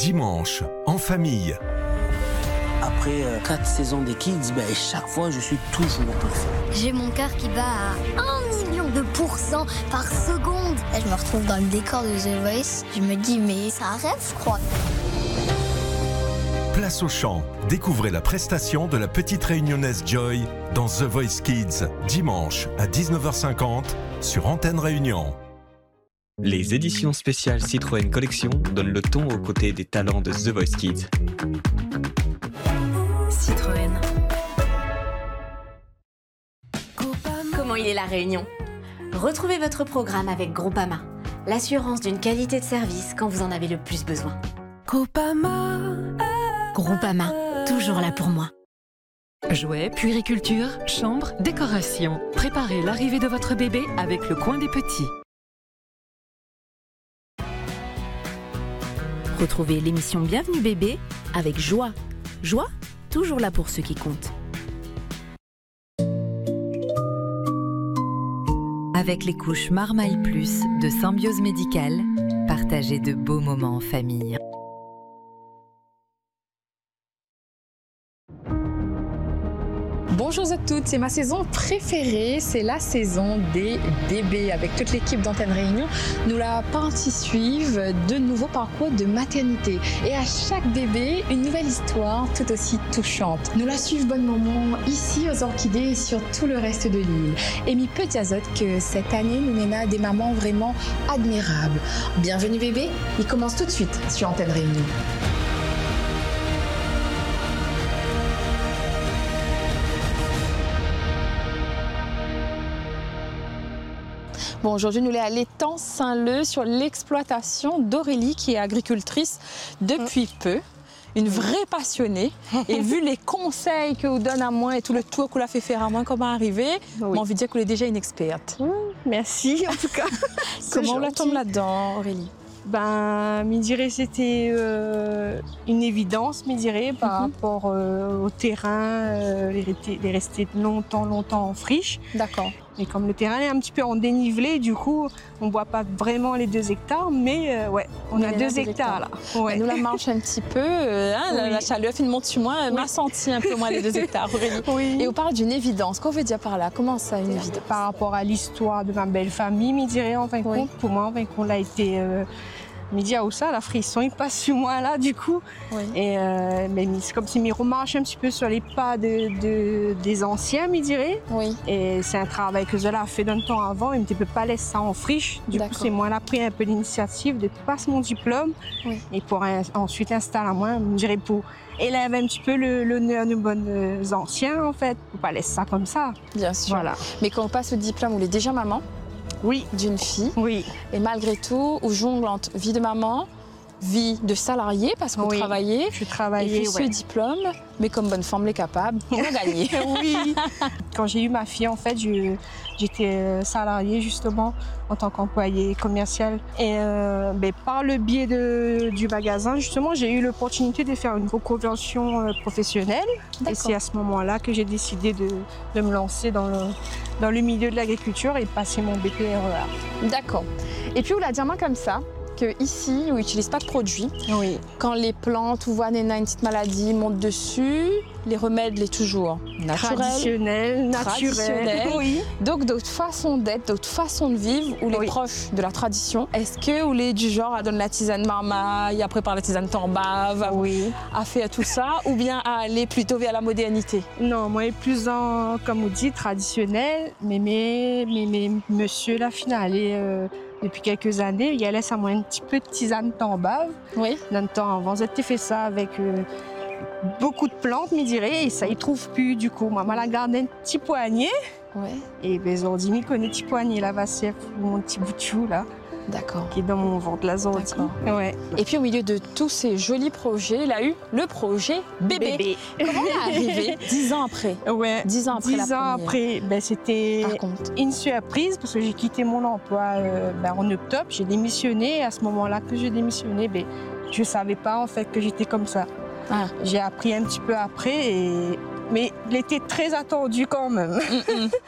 dimanche, en famille. Après 4 saisons des Kids, chaque fois je suis toujours parfait. J'ai mon cœur qui bat à 1 million de pourcents par seconde. Là, je me retrouve dans le décor de The Voice. Je me dis, mais c'est un rêve, je crois. Place au chant. Découvrez la prestation de la petite réunionnaise Joy dans The Voice Kids, dimanche à 19h50 sur Antenne Réunion. Les éditions spéciales Citroën Collection donnent le ton aux côtés des talents de The Voice Kids. Citroën. Comment il est la Réunion? Retrouvez votre programme avec Groupama, l'assurance d'une qualité de service quand vous en avez le plus besoin. Groupama, toujours là pour moi. Jouets, puériculture, chambre, décoration. Préparez l'arrivée de votre bébé avec le coin des petits. Retrouvez l'émission Bienvenue bébé avec Joie. Joie, toujours là pour ceux qui comptent. Avec les couches Marmaille Plus de Symbiose Médicale, partagez de beaux moments en famille. Bonjour à toutes, c'est ma saison préférée, c'est la saison des bébés. Avec toute l'équipe d'Antenne Réunion, nous la suivre de nouveaux parcours de maternité. Et à chaque bébé, une nouvelle histoire tout aussi touchante. Nous la suivons bon moment ici aux Orchidées et sur tout le reste de l'île. Et mi peut dire que cette année, nous mènons des mamans vraiment admirables. Bienvenue bébé, il commence tout de suite sur Antenne Réunion. Bon, aujourd'hui, nous sommes à l'étang Saint-Leu sur l'exploitation d'Aurélie, qui est agricultrice depuis peu. Une vraie passionnée. Et vu les conseils que vous donne à moi et tout le tour qu'on l'a fait faire à moi, comment arriver, j'ai envie de dire qu'elle est déjà une experte. Merci, en tout cas. Comment on la tombe là-dedans, Aurélie? Je dirais c'était une évidence, par rapport au terrain, les rester longtemps en friche. D'accord. Et comme le terrain est un petit peu en dénivelé, du coup, on ne voit pas vraiment les 2 hectares, mais on a 2 hectares là. Ouais. Nous la marche un petit peu, la chaleur fait une monte sur moi, m'a senti un peu moins les 2 hectares, Aurélie. Oui. Et on parle d'une évidence. Qu'est-ce qu'on veut dire par là? Comment ça, une évidence? Par rapport à l'histoire de ma belle famille, en fin de compte, pour moi, en fin de compte, a été... ça, la frisson, il passe sur moi là, du coup. Oui. Et mais c'est comme si je remarche un petit peu sur les pas des anciens, Oui. Et c'est un travail que je l'ai fait d'un temps avant. Il ne peut pas laisser ça en friche. Du coup, c'est moi qui ai pris un peu l'initiative de passer mon diplôme. Oui. Et pour ensuite installer à moi, pour élever un petit peu l'honneur de bons anciens, en fait. Pour pas laisser ça comme ça. Bien sûr. Voilà. Mais quand on passe le diplôme, on est déjà maman. Oui. D'une fille. Oui. Et malgré tout, on jongle entre vie de maman, vie de salarié, parce que vous travaillez. Je travaillais, et puis ce diplôme, mais comme bonne femme l'est capable, on a gagné. Oui. Quand j'ai eu ma fille, en fait, j'étais salariée justement en tant qu'employée commerciale. Et par le biais du magasin, justement, j'ai eu l'opportunité de faire une reconversion professionnelle. Et c'est à ce moment-là que j'ai décidé de me lancer dans le milieu de l'agriculture et de passer mon BPREA. D'accord. Et puis, on l'a dit moi comme ça, qu'ici, on n'utilise pas de produits. Oui. Quand les plantes ou voient une petite maladie montent dessus, les remèdes, les toujours traditionnels, naturels. Oui. Donc, d'autres façons d'être, d'autres façons de vivre, ou les proches de la tradition. Est-ce que vous êtes du genre à donner la tisane marmaille, à préparer la tisane tambave, à faire tout ça, ou bien à aller plutôt vers la modernité? Non, moi, plus comme on dit, traditionnel, mais monsieur, la finale, depuis quelques années, il y a laissé à moi un petit peu de tisane tambave. Oui. Dans le temps avant, j'ai fait ça avec beaucoup de plantes, et ça, ils ne trouvent plus du coup. Moi, je gardé un petit poignet. Ouais. Et aujourd'hui, je connais un petit poignet là, mon petit bout de chou là. D'accord. Qui est dans mon ventre, la zordi. Ouais. Et puis au milieu de tous ces jolis projets, il a eu le projet bébé. Comment on est arrivé 10 ans après? Ouais. 10 ans après 10 ans après, c'était une surprise parce que j'ai quitté mon emploi en octobre. J'ai démissionné. Et à ce moment-là que j'ai démissionné, je ne savais pas en fait que j'étais comme ça. Ah. J'ai appris un petit peu après, mais il était très attendu quand même.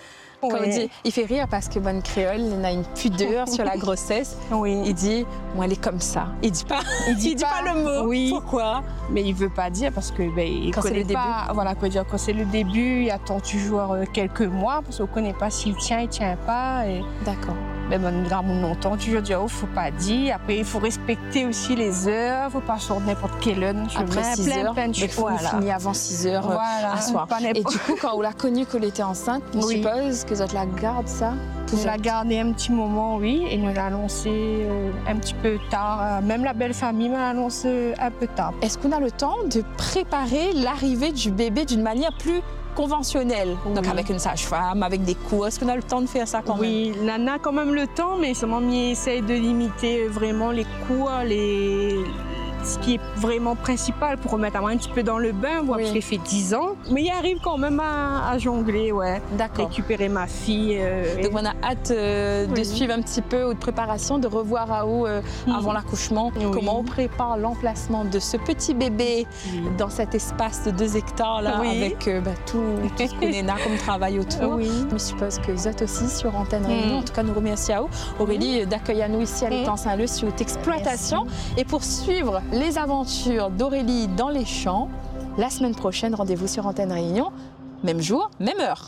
Comme on dit, il fait rire parce que bonne créole, il a une pudeur sur la grossesse. Oui. Il dit, moi, elle est comme ça. Il dit pas le mot. Oui. Pourquoi? Mais il veut pas dire parce que il quand connaît c'est le pas. début. Voilà, quand c'est le début, il attend toujours quelques mois parce qu'on connaît pas s'il tient, il tient pas. Et... D'accord. Mais bon, on entend toujours dire, oh, faut pas dire. Après, il faut respecter aussi les heures. Faut pas sortir n'importe quelle heure. Après 6 heures, il faut finir avant 6 heures à soir. Et du coup, quand on l'a connue qu'elle était enceinte, je suppose que vous êtes la garde, ça? On l'a gardée un petit moment, oui, et nous l'a annoncé un petit peu tard. Même la belle famille m'a annoncé un peu tard. Est-ce qu'on a le temps de préparer l'arrivée du bébé d'une manière plus conventionnelle, donc avec une sage-femme, avec des cours? Est-ce qu'on a le temps de faire ça quand même? Oui, on a quand même le temps, mais seulement on essaye de limiter vraiment les cours, ce qui est vraiment principal pour remettre un petit peu dans le bain, parce qu'il fait 10 ans. Mais il arrive quand même à jongler, ouais. D'accord. Récupérer ma fille. Donc on a hâte de suivre un petit peu de préparation, de revoir à où avant l'accouchement, comment on prépare l'emplacement de ce petit bébé dans cet espace de 2 hectares là, avec tout ce qu'on est là comme travail autour. Je suppose que vous êtes aussi sur Antenne Réunion. En tout cas, nous remercions à vous, Aurélie, d'accueillir nous ici à l'étang Saint-Leu sur haute exploitation. Et pour suivre les aventures d'Aurélie dans les champs, la semaine prochaine, rendez-vous sur Antenne Réunion, même jour, même heure.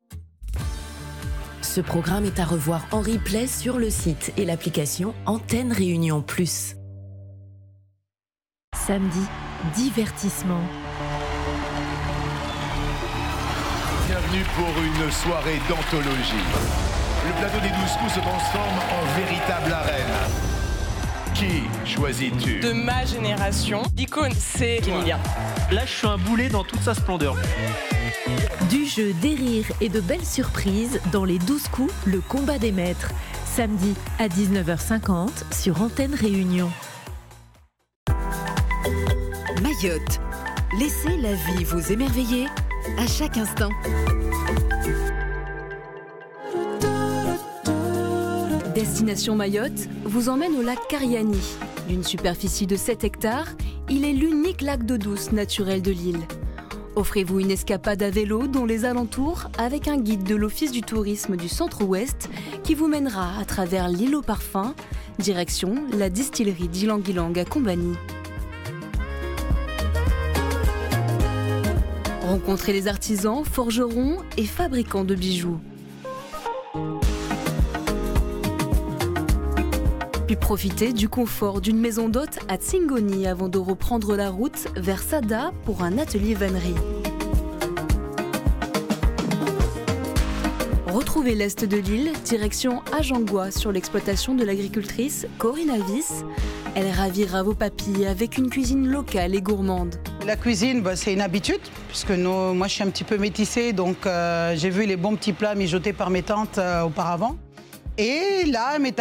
Ce programme est à revoir en replay sur le site et l'application Antenne Réunion Plus. Samedi, divertissement. Bienvenue pour une soirée d'anthologie. Le plateau des 12 coups se transforme en véritable arène. Qui choisis-tu? De ma génération, l'icône, c'est Emilien. Là, je suis un boulet dans toute sa splendeur. Du jeu, des rires et de belles surprises dans les 12 coups, le combat des maîtres. Samedi à 19h50 sur Antenne Réunion. Mayotte. Laissez la vie vous émerveiller à chaque instant. Destination Mayotte vous emmène au lac Kariani. D'une superficie de 7 hectares, il est l'unique lac d'eau douce naturelle de l'île. Offrez-vous une escapade à vélo dans les alentours avec un guide de l'Office du tourisme du Centre-Ouest qui vous mènera à travers l'île aux parfums, direction la distillerie d'Ilang-Ilang à Combani. Rencontrez les artisans, forgerons et fabricants de bijoux. Puis profitez du confort d'une maison d'hôte à Tsingoni avant de reprendre la route vers Sada pour un atelier vannerie. Retrouvez l'est de l'île, direction Ajangwa sur l'exploitation de l'agricultrice Corinne Alvis. Elle ravira vos papilles avec une cuisine locale et gourmande. La cuisine, c'est une habitude, puisque moi je suis un petit peu métissée, donc j'ai vu les bons petits plats mijotés par mes tantes auparavant. Et là, elle m'est